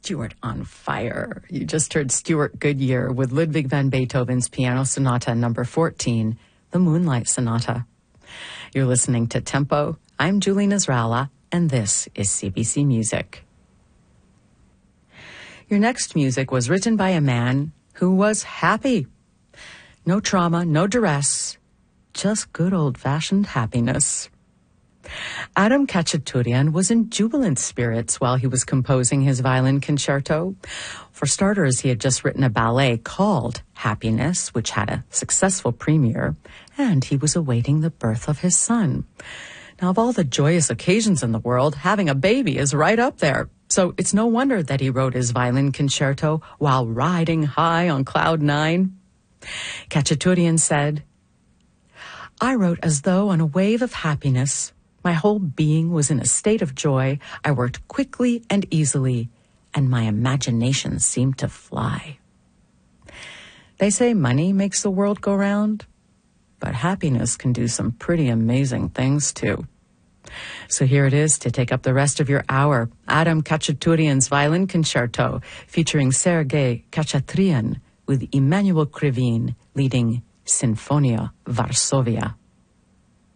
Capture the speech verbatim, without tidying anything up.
Stuart on fire. You just heard Stuart Goodyear with Ludwig van Beethoven's Piano Sonata number fourteen, the Moonlight Sonata. You're listening to Tempo. I'm Julie Nasrallah, and this is C B C Music. Your next music was written by a man who was happy. No trauma, no duress, just good old-fashioned happiness. Adam Khachaturian was in jubilant spirits while he was composing his violin concerto. For starters, he had just written a ballet called Happiness, which had a successful premiere, and he was awaiting the birth of his son. Now, of all the joyous occasions in the world, having a baby is right up there. So it's no wonder that he wrote his violin concerto while riding high on cloud nine. Khachaturian said, "I wrote as though on a wave of happiness. My whole being was in a state of joy. I worked quickly and easily, and my imagination seemed to fly." They say money makes the world go round, but happiness can do some pretty amazing things too. So here it is to take up the rest of your hour, Adam Khachaturian's violin concerto featuring Sergei Khachaturian with Emmanuel Krivine leading Sinfonia Varsovia.